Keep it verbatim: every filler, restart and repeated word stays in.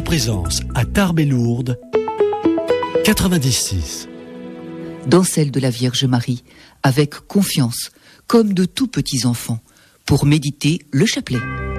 Présence à Tarbes et Lourdes, quatre-vingt-dix six. Dans celle de la Vierge Marie, avec confiance, comme de tout petits enfants, pour méditer le chapelet.